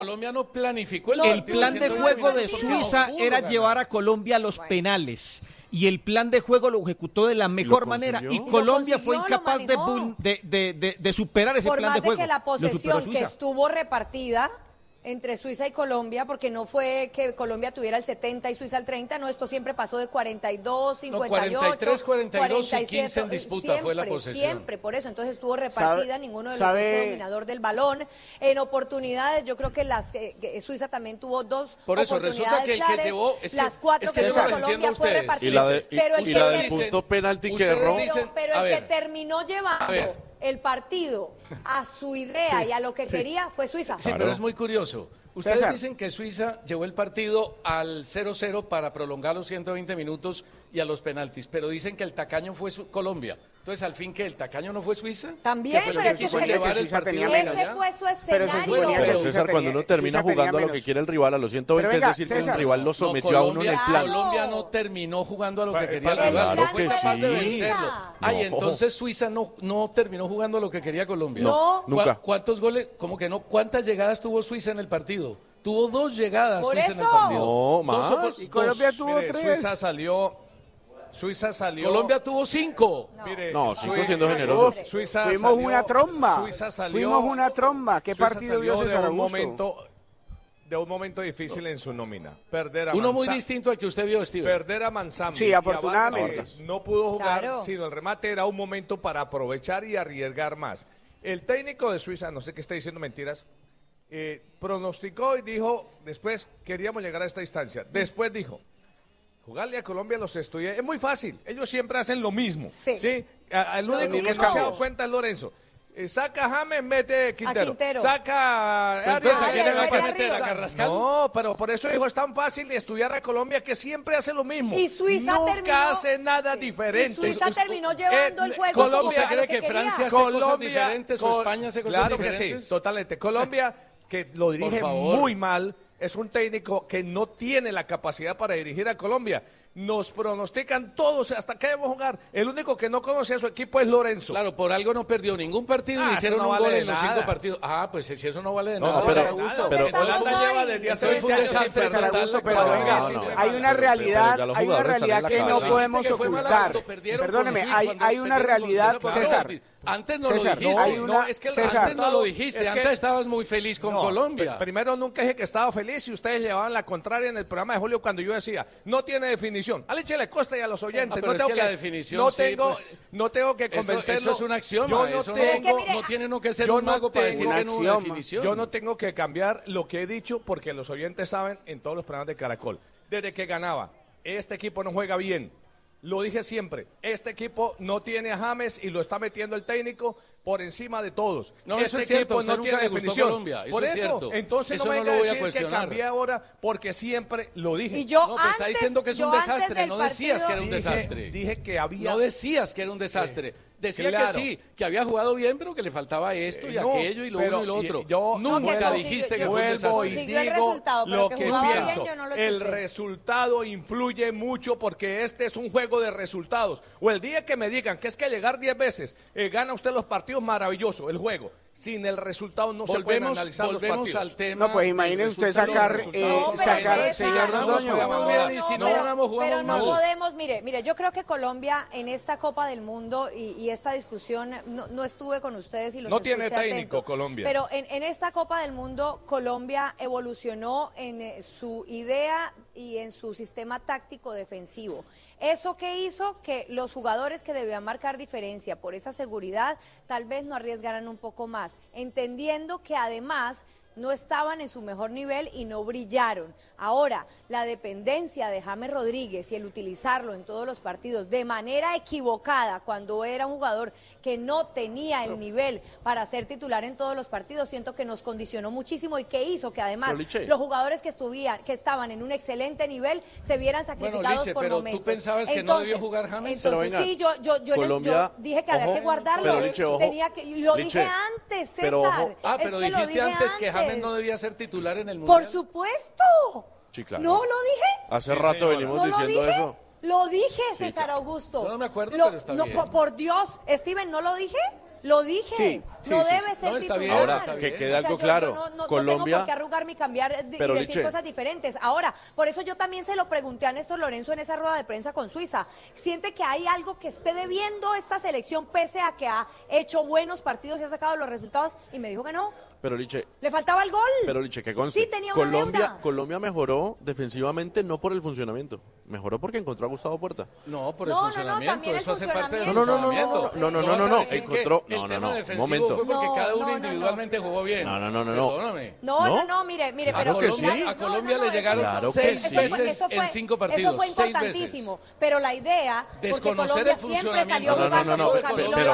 Colombia no planificó El plan de juego de Suiza era llevar a Colombia a los penales. Y el plan de juego lo ejecutó de la mejor manera. Y Colombia fue incapaz de superar ese plan de juego. Por más de que la posesión que estuvo repartida entre Suiza y Colombia, porque no fue que Colombia tuviera el 70 y Suiza el 30, no, esto siempre pasó de 42, 58, 43, 42 47, y 15 en disputa siempre, fue la posesión. Siempre, por eso, entonces estuvo repartida, ninguno de los dos fue dominador del balón. En oportunidades, yo creo que Suiza también tuvo dos por eso, oportunidades resulta que el que llevó, las cuatro que tuvo Colombia fue repartida. Y la del punto penalti que erró. Pero el que terminó llevando el partido a su idea y a lo que quería fue Suiza. Sí, pero es muy curioso. Ustedes dicen que Suiza llevó el partido al 0-0 para prolongar los 120 minutos y a los penaltis, pero dicen que el tacaño fue Colombia. Entonces, al fin, ¿que el tacaño no fue Suiza? También, pero es que ese fue su escenario. Pero César, cuando uno termina jugando a lo que quiere el rival a los 120, es decir, que el rival lo sometió a uno en el plan. Colombia no terminó jugando a lo que quería el rival. Claro que sí. Ay, entonces Suiza no terminó jugando a lo que quería Colombia. No. Nunca. ¿Cuántos goles? ¿Cómo que no? ¿Cuántas llegadas tuvo Suiza en el partido? Tuvo 2 llegadas Por Suiza eso. en el partido. No, más. Y Colombia tuvo 3. Suiza salió. Colombia tuvo 5. No, 5 siendo generosos. Suiza fuimos salió, una tromba. Suiza salió, fuimos una tromba. ¿Qué Suiza partido vio salió César de un Augusto? momento difícil en su nómina. Perder a Uno muy distinto al que usted vio, Steven. Perder a Manzambi. Sí, afortunadamente. No pudo jugar, Claro. sino el remate era un momento para aprovechar y arriesgar más. El técnico de Suiza, no sé qué está diciendo mentiras, pronosticó y dijo, después queríamos llegar a esta instancia. Después dijo, jugarle a Colombia los estudiantes es muy fácil. Ellos siempre hacen lo mismo. Sí. El único que no se ha dado cuenta es Lorenzo. Saca a James, mete Quintero. Saca a Entonces, ¿a quién le va a Arias. meter? ¿A Carrascal? No, pero por eso dijo, es tan fácil estudiar a Colombia que siempre hace lo mismo. Y Suiza Nunca hace nada diferente. Y Suiza terminó llevando el juego. ¿Usted cree que Francia hace cosas diferentes o España hace cosas diferentes? Claro que sí, totalmente. Colombia, que lo dirige muy mal, es un técnico que no tiene la capacidad para dirigir a Colombia. Nos pronostican todos hasta que debemos jugar. El único que no conoce a su equipo es Lorenzo. Claro, por algo no perdió ningún partido ni hicieron un gol en los 5 partidos. Ah, pues si eso no vale de nada. pero Holanda lleva desde hace Eso fue un desastre total. Pero venga, hay una realidad, que no podemos Dijiste que fue mal ocultar. árbitro, perdieron Perdóneme, con Suiza cuando hay una perdieron con realidad, Suiza, claro. César. Antes no lo César, dijiste. hay una- Es que el César, antes no lo dijiste. es que- Antes estabas muy feliz con Colombia. Primero nunca dije que estaba feliz y ustedes llevaban la contraria en el programa de Julio cuando yo decía, no tiene definición. A Leche le Costa y a los oyentes. pero no es tengo que la definición, no sí, tengo, pues, no tengo que convencerlo. Eso es un axioma. Yo no Eso tengo- no tiene uno que ser yo un mago no para decir tengo- que no es una definición. Yo no tengo que cambiar lo que he dicho porque los oyentes saben en todos los programas de Caracol. Desde que ganaba, este equipo no juega bien. Lo dije siempre, este equipo no tiene a James y lo está metiendo el técnico por encima de todos. No, este eso es cierto, equipo usted no nunca tiene le gustó definición. Colombia, eso por es eso, cierto. entonces Eso no me no lo venga a voy a decir que cuestionar. cambié ahora porque siempre lo dije. Y yo No, pero está diciendo que es un yo antes desastre, del no decías que era un partido- desastre. Dije que había... No decías que era un desastre. Decía claro. que sí, que había jugado bien, pero que le faltaba esto y no, aquello y lo pero uno y lo otro. yo Nunca no, dijiste sí, que yo- fue un Vuelvo y desastre. Siguió el digo resultado, pero lo que que jugaba bien, pienso. yo no lo El escuché. resultado influye mucho porque este es un juego de resultados. O el día que me digan que es que llegar 10 veces gana usted los partidos, maravilloso, el juego. Sin el resultado no se pueden analizar los Volvemos partidos. al tema. No, pues imagine del usted resultado, sacar, los resultados. No, pero sacar, César, señor no, Londoño. jugamos bien, y si no ganamos, jugamos pero no mal. podemos, mire, yo creo que Colombia en esta Copa del Mundo y esta discusión, no estuve con ustedes y los No escuché tiene técnico atento, Colombia. pero en esta Copa del Mundo Colombia evolucionó en su idea y en su sistema táctico defensivo. ¿Eso qué hizo? Que los jugadores que debían marcar diferencia por esa seguridad tal vez no arriesgaran un poco más, entendiendo que además no estaban en su mejor nivel y no brillaron. Ahora, la dependencia de James Rodríguez y el utilizarlo en todos los partidos de manera equivocada cuando era un jugador que no tenía el nivel para ser titular en todos los partidos, siento que nos condicionó muchísimo y que hizo que además los jugadores que estaban en un excelente nivel se vieran sacrificados Liche, por pero momentos. tú pensabas que no debió jugar James. Entonces, Pero venga, sí, yo Colombia, dije que había que guardarlo. pero Liche, ojo, Tenía que, lo Liche, dije antes, César. pero ojo. Ah, Es pero que lo dijiste dije antes que James antes. no debía ser titular en el Mundial. Por supuesto. Sí, claro. ¿No lo dije? Hace rato venimos ¿No lo diciendo dije? eso. Lo dije, César Augusto. Yo no me acuerdo, pero está bien. Por Dios, Steven, ¿no lo dije? Lo dije, no debe ser titular. Ahora, que quede algo claro, no Colombia... tengo por qué arrugarme y cambiar y decir cosas diferentes. Ahora, por eso yo también se lo pregunté a Néstor Lorenzo en esa rueda de prensa con Suiza. ¿Siente que hay algo que esté debiendo esta selección pese a que ha hecho buenos partidos y ha sacado los resultados? Y me dijo que no. Pero Liche, le faltaba el gol. Pero Liche, que conste, sí, tenía una deuda. Colombia mejoró defensivamente no por el funcionamiento, mejoró porque encontró a Gustavo Puerta. No, por el funcionamiento, eso hace parte del No, encontró, un momento. Fue porque cada uno individualmente jugó bien. Perdóname. No, mire, claro pero a Colombia le llegaron 6 veces en 5 partidos. Eso fue importantísimo, pero la idea, desconocer el funcionamiento. Pero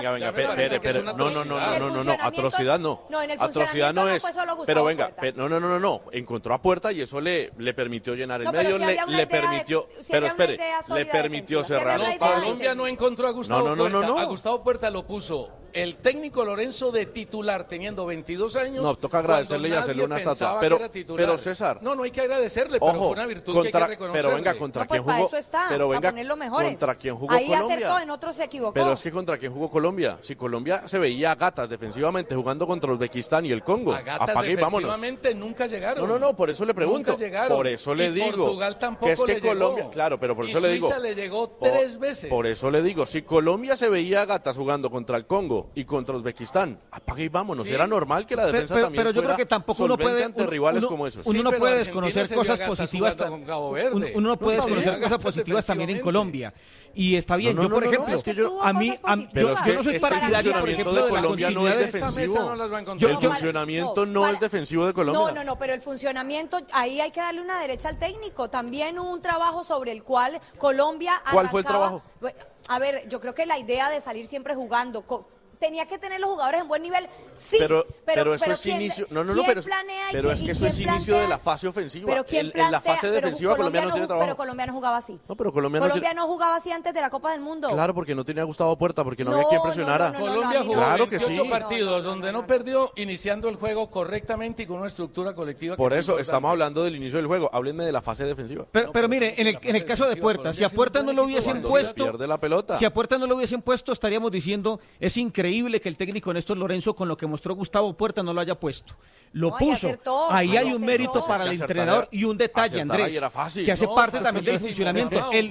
venga, atrocidad no. Atrocidad no es. Pero venga, no. Encontró a Puerta y eso le permitió llenar el medio, le permitió. Pero espere, le permitió cerrar los pasos. Colombia no encontró a Gustavo Puerta. A Gustavo Puerta lo puso el técnico Lorenzo de titular teniendo 22 años. No, toca agradecerle y hacerle una estatua. Pero César. No hay que agradecerle, pero fue una virtud que hay que reconocerle. Pero venga, ¿contra quién jugó? Pero venga, ¿contra quién jugó Colombia? Ahí acertó, en otros se equivocó. Pero es que ¿contra quién jugó Colombia? Si Colombia se veía a gatas defensivamente jugando contra Uzbekistán y el Congo. Apague y vámonos. Defensivamente nunca llegaron. No, por eso le pregunto. Por eso le digo. Portugal tampoco que es que le Colombia, llegó. claro, pero por eso le digo. Suiza le llegó 3 veces. Por eso le digo, si Colombia se veía a gatas jugando contra el Congo y contra Uzbekistán, apague y vámonos. Era normal que la defensa también pero yo creo que tampoco uno puede ante rivales como esos. Uno no puede desconocer cosas positivas. Uno no puede desconocer cosas positivas también en Colombia. Y está bien, yo por ejemplo, yo no soy partidario, por ejemplo, de Colombia no es defensivo. El funcionamiento no es defensivo de Colombia. No, pero el funcionamiento, ahí hay que darle una derecha al técnico. También hubo un trabajo sobre el cual Colombia ¿Cuál fue el trabajo? A ver, yo creo que la idea de salir siempre jugando... Tenía que tener los jugadores en buen nivel, sí. Pero eso es inicio. Pero es que eso es inicio de la fase ofensiva. Pero en la fase defensiva Colombia no tiene trabajo. Pero Colombia no jugaba así. No, pero Colombia no jugaba así antes de la Copa del Mundo. Claro, porque no tenía a Gustavo Puerta, porque no había quien presionara. Colombia jugó claro 28 partidos donde no perdió, iniciando el juego correctamente y con una estructura colectiva. Por eso estamos hablando del inicio del juego. Háblenme de la fase defensiva. Pero mire, en el caso de Puerta, si a Puerta no lo hubiesen puesto, si a Puerta no lo hubiesen puesto, estaríamos diciendo es increíble que el técnico Néstor Lorenzo, con lo que mostró Gustavo Puerta, no lo haya puesto. Lo puso. Ahí hay un mérito para el entrenador y un detalle, Andrés, que hace parte también del funcionamiento. El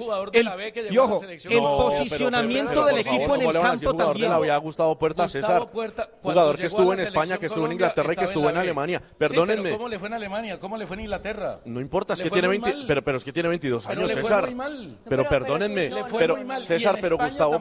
posicionamiento del equipo en el campo también. Había Gustavo Puerta, César, jugador que estuvo en España, que estuvo en Inglaterra y que estuvo en Alemania. Perdónenme. ¿Cómo le fue en Alemania? ¿Cómo le fue en Inglaterra? No importa, es que tiene 22 años, César. Pero perdónenme, César, pero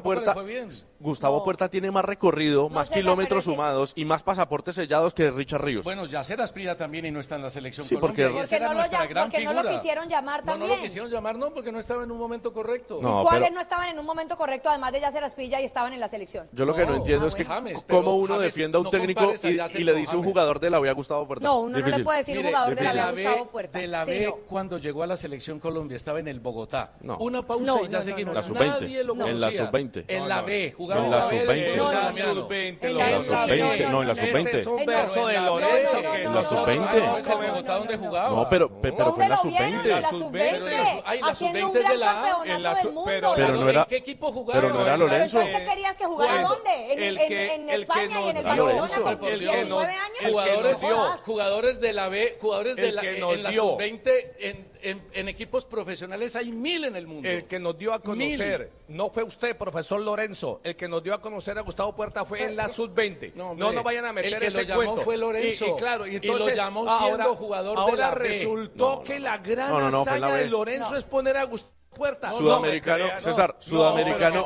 Gustavo Puerta tiene más recorrido, más kilómetros sumados y más pasaportes sellados que Richard Ríos. Bueno, Yacer Asprilla también y no está en la selección Colombia. Porque no lo quisieron llamar también. No lo quisieron llamar, porque no estaba en un momento correcto. ¿Y cuáles no estaban en un momento correcto, además de Yacer Asprilla, y estaban en la selección? Yo lo que no entiendo es que cómo uno defiende a un técnico y le dice un jugador de la B a Gustavo Puerta. No, uno no le puede decir un jugador de la B a Gustavo Puerta. De la B, cuando llegó a la selección Colombia, estaba en el Bogotá. Una pausa y ya seguimos. Nadie lo conocía. En la sub-20. En la B, jugaba en la sub-20. En la sub-20. No, en la sub-20. Es un verso de Lorenzo. En la sub-20. Es el Bogotá donde jugaba. No, pero fue en la sub-20. La sub-20. Haciendo un gran campeonato del mundo. Pero no era. ¿Qué equipo jugaba? Pero no era Lorenzo. ¿Pero qué querías que jugara dónde? En España y en el Barcelona. Y a los 9 años. Jugadores de la B, jugadores de en la sub-20 en equipos profesionales hay 1000 en el mundo. El que nos dio a conocer, no fue usted, profesor Lorenzo, el que nos dio a conocer a Gustavo Puerta fue en la sub-20. No nos vayan a meter ese cuento. El que lo llamó fue Lorenzo. Y claro, y entonces, lo llamó siendo jugador de la B. Ahora resultó que la gran hazaña de Lorenzo es poner a Gustavo Puerta. Sudamericano, César, Sudamericano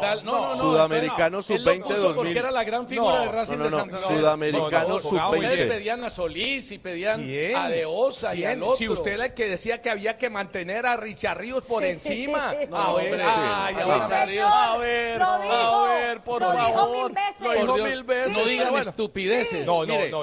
sub-20 2000. Porque era la gran figura de Racing de Santander. Sudamericano sub-20. Ustedes pedían a Solís y pedían a De Osa y al otro. Si usted era el que decía que había que mantener a Richard Ríos por encima. A ver, por favor. Lo dijo mil veces. No digan estupideces. No,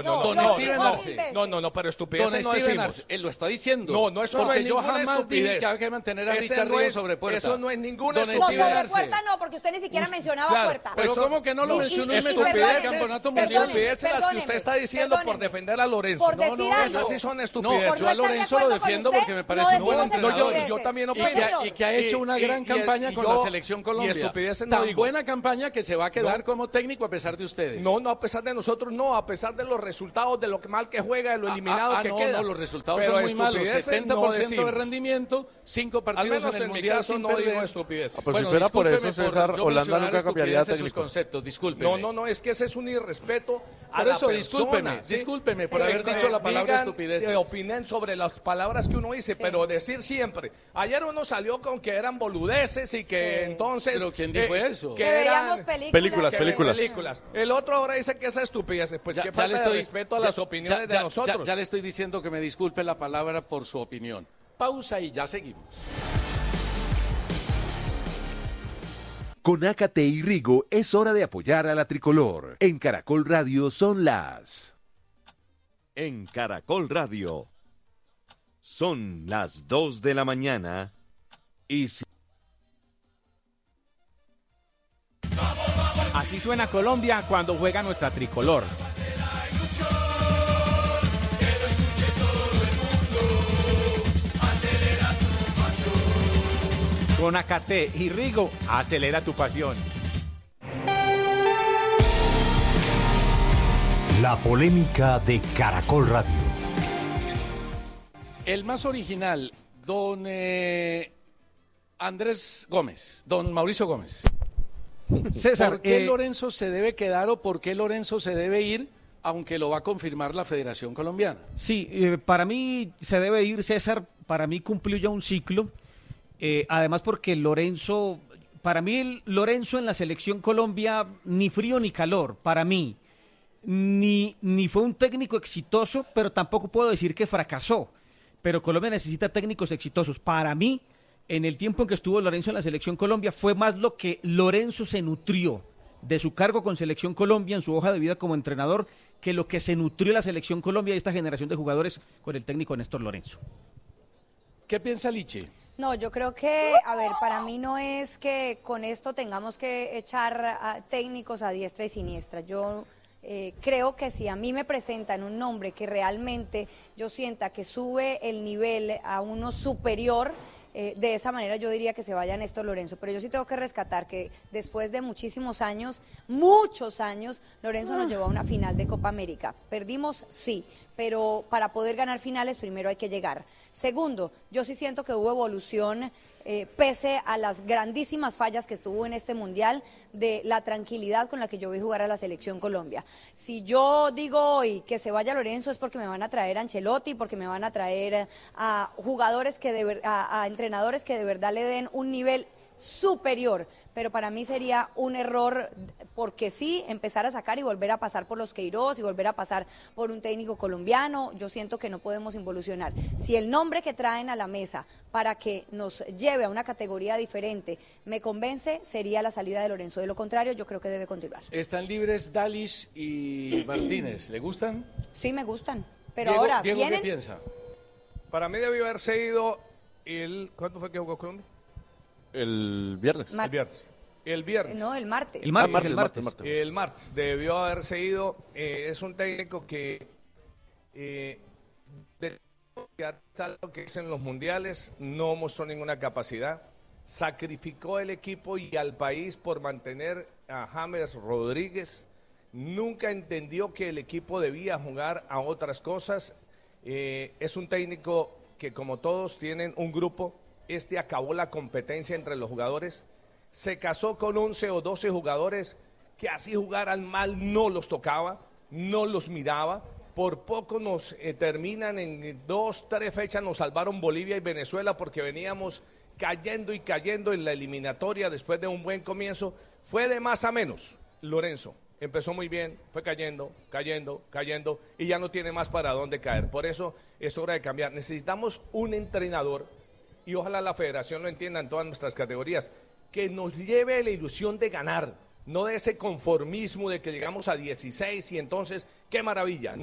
pero estupideces no decimos. Él lo está diciendo. No, eso no es yo jamás dije que había que mantener a Richard Ríos sobre Puerta. Eso no es ninguna estupidez. No, sobre Puerta no, porque usted ni siquiera mencionaba Puerta. Pero ¿cómo que no lo mencionó en el campeonato mundial? Estupideces las que usted está diciendo por defender a Lorenzo. No, esas sí son estupideces. Yo a Lorenzo lo defiendo porque me parece un buen entrenador. Yo también opino. Y que ha hecho una gran campaña con la Selección Colombia. Tan buena campaña que se va a quedar como técnico a pesar de ustedes. No, a pesar de nosotros no, a pesar de los resultados, de lo mal que juega, de lo eliminado que queda. No, los resultados son muy malos. 70% de rendimiento, 5 partidos en el Mundial sin perder. Estupidez. Pues si fuera por eso, César, Holanda nunca cambiaría de técnico. Conceptos, discúlpeme. No, es que ese es un irrespeto a la persona. Discúlpeme por haber dicho la palabra estupidez. Opinen sobre las palabras que uno dice, pero decir siempre. Ayer uno salió con que eran boludeces y que entonces... ¿Pero quién dijo eso? Que veíamos películas. El otro ahora dice que esa estupidez. Pues que falta de respeto a las opiniones de nosotros. Ya le estoy diciendo que me disculpe la palabra por su opinión. Pausa y ya seguimos. Con Ácate y Rigo es hora de apoyar a la tricolor. En Caracol Radio son las... En Caracol Radio son las 2 de la mañana y... Así suena Colombia cuando juega nuestra tricolor. Con Ácate y Rigo, acelera tu pasión. La polémica de Caracol Radio. El más original, don Andrés Gómez, don Mauricio Gómez. César, ¿por qué Lorenzo se debe quedar o por qué Lorenzo se debe ir, aunque lo va a confirmar la Federación Colombiana? Sí, para mí se debe ir, César, para mí cumplió ya un ciclo. Además porque Lorenzo, para mí Lorenzo en la Selección Colombia, ni frío ni calor, para mí, ni fue un técnico exitoso, pero tampoco puedo decir que fracasó, pero Colombia necesita técnicos exitosos. Para mí, en el tiempo en que estuvo Lorenzo en la Selección Colombia, fue más lo que Lorenzo se nutrió de su cargo con Selección Colombia en su hoja de vida como entrenador, que lo que se nutrió la Selección Colombia y esta generación de jugadores con el técnico Néstor Lorenzo. ¿Qué piensa Lichi? No, yo creo que, para mí no es que con esto tengamos que echar a técnicos a diestra y siniestra. Yo creo que si a mí me presentan un nombre que realmente yo sienta que sube el nivel a uno superior, de esa manera yo diría que se vaya Néstor Lorenzo, pero yo sí tengo que rescatar que después de muchísimos años, muchos años, Lorenzo nos llevó a una final de Copa América. Perdimos, sí, pero para poder ganar finales primero hay que llegar. Segundo, yo sí siento que hubo evolución, pese a las grandísimas fallas que estuvo en este Mundial, de la tranquilidad con la que yo vi jugar a la Selección Colombia. Si yo digo hoy que se vaya Lorenzo es porque me van a traer a Ancelotti, porque me van a traer a jugadores a entrenadores que de verdad le den un nivel superior, pero para mí sería un error, porque sí, empezar a sacar y volver a pasar por los Queiroz y volver a pasar por un técnico colombiano. Yo siento que no podemos involucionar. Si el nombre que traen a la mesa para que nos lleve a una categoría diferente me convence, sería la salida de Lorenzo. De lo contrario, yo creo que debe continuar. Están libres Dalish y Martínez. ¿Le gustan? Sí, me gustan. Pero Diego, ahora, Diego, ¿vienen? ¿Qué piensa? Para mí debió haberse ido ¿cuánto fue que jugó Colombia? El viernes. El viernes. No, el martes. El martes. El martes debió haberse ido. Es un técnico que lo que es en los mundiales, no mostró ninguna capacidad. Sacrificó el equipo y al país por mantener a James Rodríguez. Nunca entendió que el equipo debía jugar a otras cosas. Es un técnico que, como todos, tienen un grupo. Acabó la competencia entre los jugadores, se casó con 11 o 12 jugadores que así jugaran mal no los tocaba, no los miraba. Por poco nos terminan en 2, 3 fechas, nos salvaron Bolivia y Venezuela porque veníamos cayendo en la eliminatoria después de un buen comienzo. Fue de más a menos. Lorenzo empezó muy bien, fue cayendo y ya no tiene más para dónde caer. Por eso es hora de cambiar. Necesitamos un entrenador, y ojalá la federación lo entienda en todas nuestras categorías, que nos lleve la ilusión de ganar, no de ese conformismo de que llegamos a 16 y entonces, qué maravilla. No,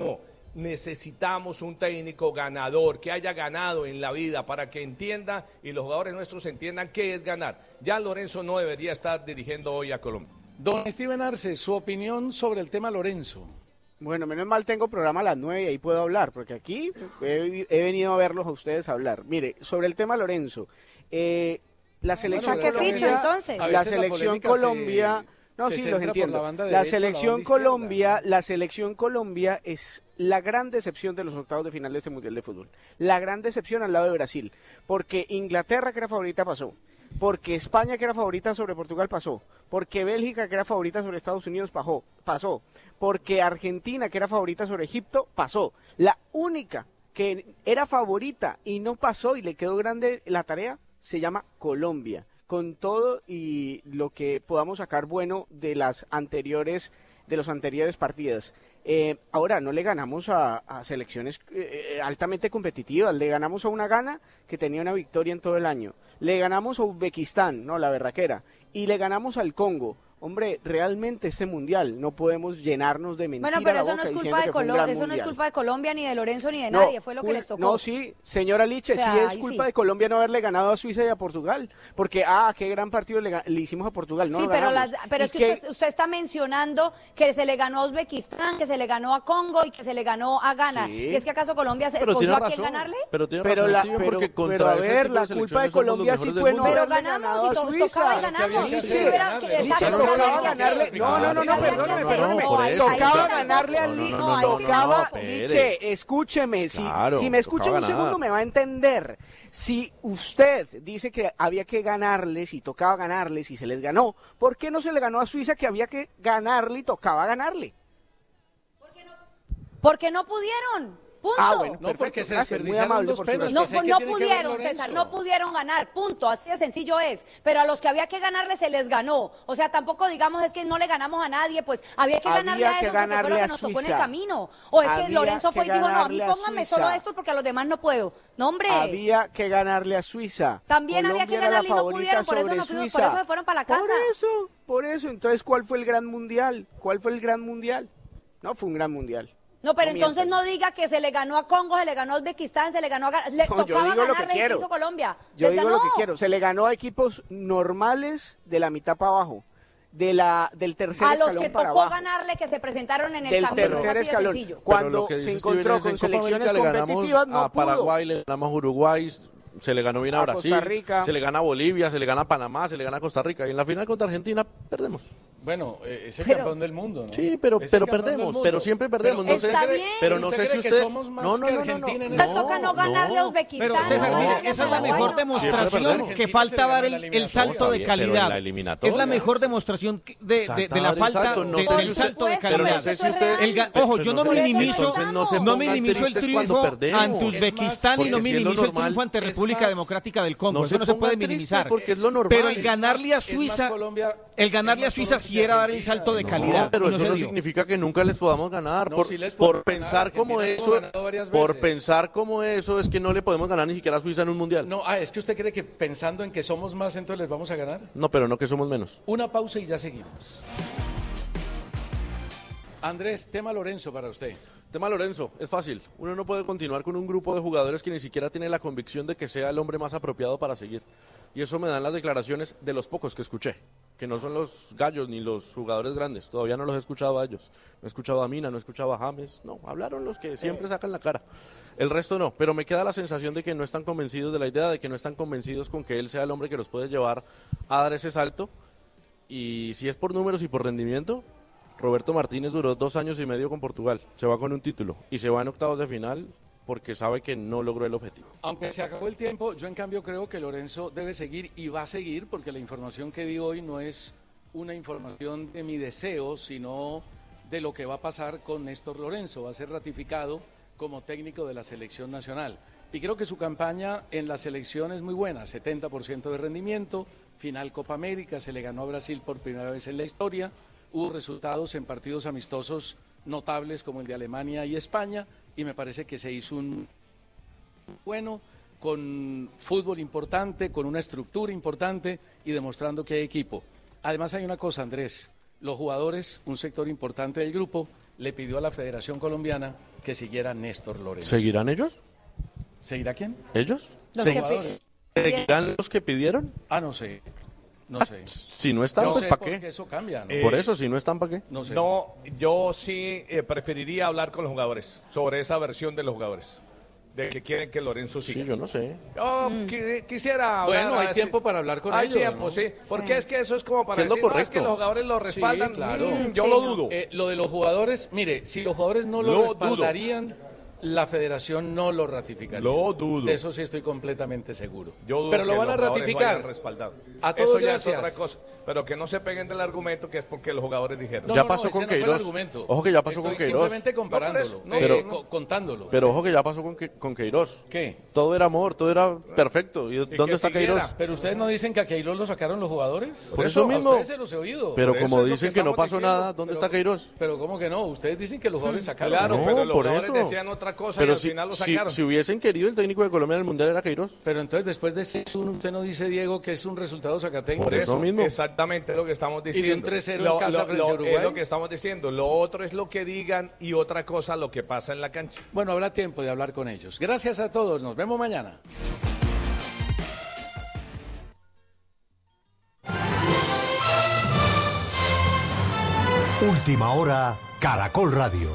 necesitamos un técnico ganador, que haya ganado en la vida para que entienda y los jugadores nuestros entiendan qué es ganar. Ya Lorenzo no debería estar dirigiendo hoy a Colombia. Don Steven Arce, su opinión sobre el tema Lorenzo. Bueno, menos mal tengo programa a las 9 y ahí puedo hablar, porque aquí he venido a verlos a ustedes hablar. Mire, sobre el tema Lorenzo, la selección Colombia, la selección Colombia, no, sí, los entiendo. La selección Colombia es la gran decepción de los octavos de final de este Mundial de Fútbol. La gran decepción al lado de Brasil, porque Inglaterra, que era favorita, pasó. Porque España, que era favorita sobre Portugal, pasó. Porque Bélgica, que era favorita sobre Estados Unidos, pasó. Porque Argentina, que era favorita sobre Egipto, pasó. La única que era favorita y no pasó y le quedó grande la tarea se llama Colombia. Con todo y lo que podamos sacar bueno de los anteriores partidas. Ahora no le ganamos a selecciones altamente competitivas, le ganamos a una Ghana que tenía una victoria en todo el año, le ganamos a Uzbekistán, no, la berraquera, y le ganamos al Congo. Hombre, realmente este mundial no podemos llenarnos de mentiras. Bueno, pero eso no es culpa de Colombia, eso no es culpa de Colombia ni de Lorenzo ni de nadie, fue lo que les tocó. No, sí, señora Liche, o sea, sí es culpa de Colombia no haberle ganado a Suiza y a Portugal, porque qué gran partido le hicimos a Portugal, no. Sí, pero es que usted está mencionando que se le ganó a Uzbekistán, que se le ganó a Congo y que se le ganó a Ghana. Sí. ¿Y es que acaso Colombia se escogió a quién ganarle? Pero la culpa de Colombia sí fue no haberle ganado a Suiza. Tocaba y ganamos. Perdóneme. Tocaba ganarle al Liche, escúcheme, si me escucha un segundo me va a entender. Si usted dice que había que ganarles y tocaba ganarles y se les ganó, ¿por qué no se le ganó a Suiza que había que ganarle y tocaba ganarle? Porque no pudieron. Punto. Bueno, no, porque se desperdiciaron dos penas. No pudieron, César, no pudieron ganar, punto, así de sencillo es. Pero a los que había que ganarle se les ganó. O sea, tampoco digamos es que no le ganamos a nadie, pues había que ganarle a eso porque fue lo que nos tocó en el camino. O es que Lorenzo fue y dijo, no, a mí pónganme solo esto porque a los demás no puedo. No, hombre. Había que ganarle a Suiza. También había que ganarle y no pudieron, por eso se fueron para la casa. Por eso, entonces, ¿cuál fue el gran mundial? No fue un gran mundial. No, pero entonces no diga que se le ganó a Congo, se le ganó a Uzbekistán, se le ganó a... Le tocaba ganarle y hizo Colombia. Yo digo lo que quiero. Se le ganó a equipos normales de la mitad para abajo. Del tercer escalón para abajo. A los que tocó ganarle, que se presentaron en el camino, tercer escalón. Cuando se encontró con selecciones competitivas, no pudo. A Paraguay, le ganamos a Uruguay, se le ganó bien a Brasil, se le gana a Bolivia, se le gana a Panamá, se le gana a Costa Rica. Y en la final contra Argentina perdemos. Bueno, es el campeón del mundo, ¿no? Sí, pero perdemos, pero siempre perdemos. Pero no sé si ustedes... No. Nos toca no ganarle a Uzbekistán. Pero César, mire, esa es la mejor demostración que falta dar el salto de calidad. Es la mejor demostración de la falta del salto de calidad. Ojo, yo no minimizo el triunfo ante Uzbekistán y no minimizo el triunfo ante República Democrática del Congo. Eso no se puede minimizar. Pero el ganarle a Suiza sí era dar el salto de calidad. No, pero eso no significa que nunca les podamos ganar. Por pensar como eso es que no le podemos ganar ni siquiera a Suiza en un mundial. No, es que usted cree que pensando en que somos más, entonces les vamos a ganar. No, pero no que somos menos. Una pausa y ya seguimos. Andrés, tema Lorenzo para usted. Tema Lorenzo, es fácil. Uno no puede continuar con un grupo de jugadores que ni siquiera tiene la convicción de que sea el hombre más apropiado para seguir. Y eso me dan las declaraciones de los pocos que escuché, que no son los gallos ni los jugadores grandes. Todavía no los he escuchado a ellos. No he escuchado a Mina, no he escuchado a James. No, hablaron los que siempre sacan la cara. El resto no, pero me queda la sensación de que no están convencidos de la idea, de que no están convencidos con que él sea el hombre que los puede llevar a dar ese salto. Y si es por números y por rendimiento, Roberto Martínez duró 2 años y medio con Portugal. Se va con un título y se va en octavos de final porque sabe que no logró el objetivo. Aunque se acabó el tiempo, yo en cambio creo que Lorenzo debe seguir y va a seguir, porque la información que di hoy no es una información de mi deseo, sino de lo que va a pasar con Néstor Lorenzo. Va a ser ratificado como técnico de la selección nacional. Y creo que su campaña en la selección es muy buena, 70% de rendimiento, final Copa América, se le ganó a Brasil por primera vez en la historia, hubo resultados en partidos amistosos notables como el de Alemania y España, y me parece que se hizo un bueno, con fútbol importante, con una estructura importante y demostrando que hay equipo. Además hay una cosa, Andrés, los jugadores, un sector importante del grupo, le pidió a la Federación Colombiana que siguiera Néstor Lorenzo. ¿Seguirán ellos? ¿Seguirá quién? ¿Ellos? ¿Seguirán los que pidieron? No sé. No sé. Si no están, pues ¿para qué? Eso cambia, ¿no? Por eso, si no están, ¿para qué? No sé. No, yo sí preferiría hablar con los jugadores sobre esa versión de los jugadores. De que quieren que Lorenzo siga. Sí, yo no sé. Yo quisiera hablar. Bueno, hay tiempo para hablar con ellos. Hay tiempo, ¿no? Sí. Porque es que eso es como para decir, es que los jugadores lo respaldan. Sí, claro. Yo lo dudo. Lo de los jugadores, mire, si los jugadores no lo respaldarían, la federación no lo ratificaría. Lo dudo. De eso sí estoy completamente seguro. Yo dudo. Pero lo van a ratificar. A todos, eso ya gracias. Es otra cosa. Pero que no se peguen del argumento que es porque los jugadores dijeron. Ya pasó con Queiroz. Ojo que ya pasó con Queiroz. Simplemente comparándolo, contándolo. Pero ojo que ya pasó con Queiroz. ¿Qué? Todo era amor, todo era perfecto. ¿Y dónde está Queiroz? Pero ustedes no dicen que a Queiroz lo sacaron los jugadores. Por eso mismo. A ustedes se los he oído. Pero como dicen que no pasó nada, ¿dónde está Queiroz? Pero ¿cómo que no? Ustedes dicen que los jugadores sacaron. Claro, pero los jugadores decían otra cosa y al final lo sacaron. Si hubiesen querido, el técnico de Colombia en el Mundial era Queiroz. Pero entonces después de 6-1, usted no dice, Diego, que es un resultado zacateco. Por eso mismo. Exactamente lo que estamos diciendo. Y un 3-0 en casa frente a Uruguay. Es lo que estamos diciendo. Lo otro es lo que digan y otra cosa lo que pasa en la cancha. Bueno, habrá tiempo de hablar con ellos. Gracias a todos. Nos vemos mañana. Última hora, Caracol Radio.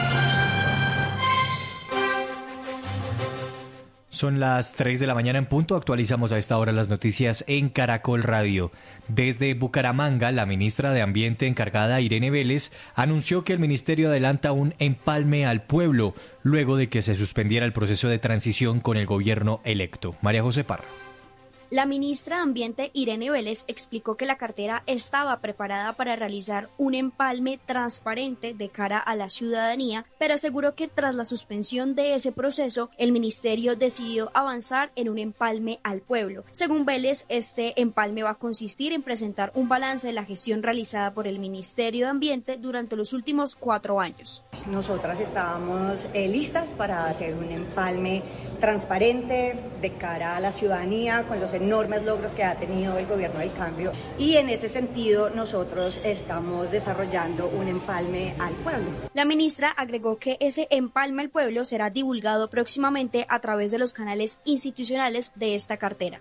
Son las 3 de la mañana en punto. Actualizamos a esta hora las noticias en Caracol Radio. Desde Bucaramanga, la ministra de Ambiente encargada, Irene Vélez, anunció que el ministerio adelanta un empalme al pueblo luego de que se suspendiera el proceso de transición con el gobierno electo. María José Parra. La ministra de Ambiente, Irene Vélez, explicó que la cartera estaba preparada para realizar un empalme transparente de cara a la ciudadanía, pero aseguró que tras la suspensión de ese proceso, el ministerio decidió avanzar en un empalme al pueblo. Según Vélez, este empalme va a consistir en presentar un balance de la gestión realizada por el Ministerio de Ambiente durante los últimos 4 años. Nosotras estábamos listas para hacer un empalme transparente de cara a la ciudadanía con los enormes logros que ha tenido el gobierno del cambio, y en ese sentido nosotros estamos desarrollando un empalme al pueblo. La ministra agregó que ese empalme al pueblo será divulgado próximamente a través de los canales institucionales de esta cartera.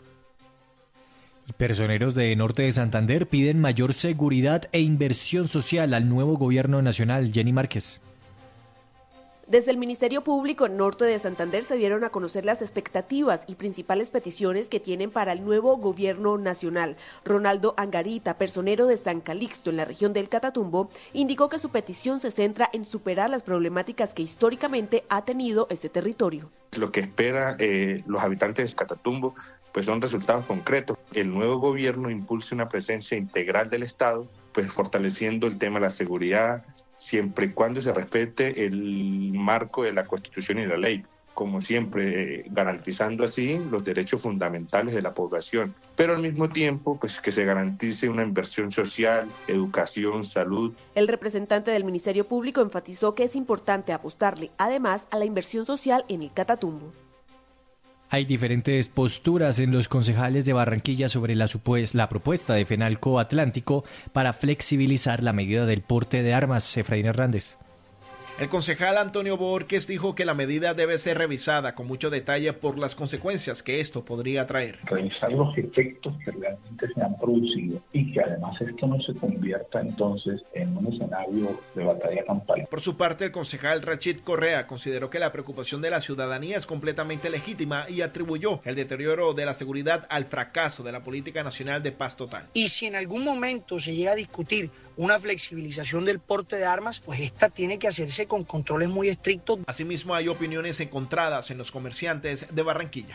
Personeros de Norte de Santander piden mayor seguridad e inversión social al nuevo gobierno nacional. Jenny Márquez. Desde el Ministerio Público Norte de Santander se dieron a conocer las expectativas y principales peticiones que tienen para el nuevo gobierno nacional. Ronaldo Angarita, personero de San Calixto en la región del Catatumbo, indicó que su petición se centra en superar las problemáticas que históricamente ha tenido este territorio. Lo que espera los habitantes de Catatumbo pues son resultados concretos. El nuevo gobierno impulse una presencia integral del Estado, pues fortaleciendo el tema de la seguridad, siempre y cuando se respete el marco de la Constitución y la ley, como siempre, garantizando así los derechos fundamentales de la población, pero al mismo tiempo pues que se garantice una inversión social, educación, salud. El representante del Ministerio Público enfatizó que es importante apostarle además a la inversión social en el Catatumbo. Hay diferentes posturas en los concejales de Barranquilla sobre la propuesta de Fenalco Atlántico para flexibilizar la medida del porte de armas. Efraín Hernández. El concejal Antonio Borges dijo que la medida debe ser revisada con mucho detalle por las consecuencias que esto podría traer. Revisar los efectos que realmente se han producido y que además esto no se convierta entonces en un escenario de batalla campal. Por su parte, el concejal Rachid Correa consideró que la preocupación de la ciudadanía es completamente legítima y atribuyó el deterioro de la seguridad al fracaso de la política nacional de paz total. Y si en algún momento se llega a discutir una flexibilización del porte de armas, pues esta tiene que hacerse con controles muy estrictos. Asimismo, hay opiniones encontradas en los comerciantes de Barranquilla.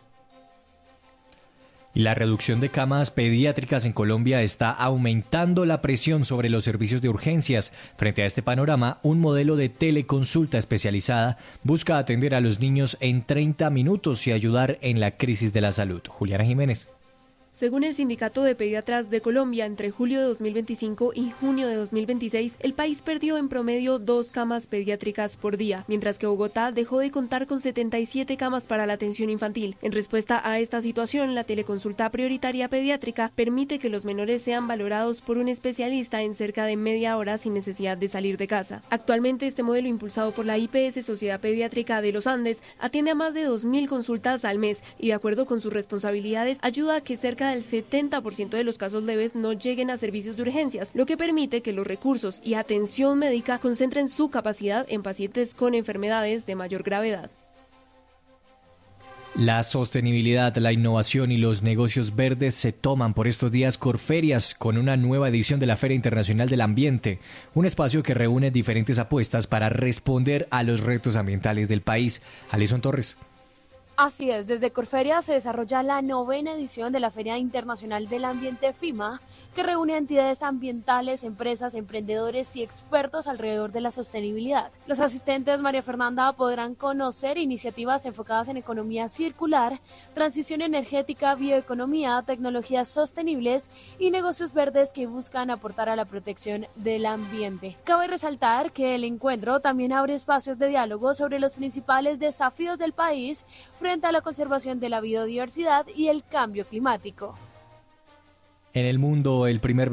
Y la reducción de camas pediátricas en Colombia está aumentando la presión sobre los servicios de urgencias. Frente a este panorama, un modelo de teleconsulta especializada busca atender a los niños en 30 minutos y ayudar en la crisis de la salud. Juliana Jiménez. Según el Sindicato de Pediatras de Colombia, entre julio de 2025 y junio de 2026, el país perdió en promedio 2 camas pediátricas por día, mientras que Bogotá dejó de contar con 77 camas para la atención infantil. En respuesta a esta situación, la teleconsulta prioritaria pediátrica permite que los menores sean valorados por un especialista en cerca de media hora sin necesidad de salir de casa. Actualmente, este modelo, impulsado por la IPS Sociedad Pediátrica de los Andes, atiende a más de 2.000 consultas al mes y, de acuerdo con sus responsabilidades, ayuda a que cerca del 70% de los casos leves no lleguen a servicios de urgencias, lo que permite que los recursos y atención médica concentren su capacidad en pacientes con enfermedades de mayor gravedad. La sostenibilidad, la innovación y los negocios verdes se toman por estos días Corferias con una nueva edición de la Feria Internacional del Ambiente, un espacio que reúne diferentes apuestas para responder a los retos ambientales del país. Alison Torres. Así es, desde Corferia se desarrolla la 9ª edición de la Feria Internacional del Ambiente FIMA, que reúne a entidades ambientales, empresas, emprendedores y expertos alrededor de la sostenibilidad. Los asistentes, María Fernanda, podrán conocer iniciativas enfocadas en economía circular, transición energética, bioeconomía, tecnologías sostenibles y negocios verdes que buscan aportar a la protección del ambiente. Cabe resaltar que el encuentro también abre espacios de diálogo sobre los principales desafíos del país frente a la conservación de la biodiversidad y el cambio climático. En el mundo, el primer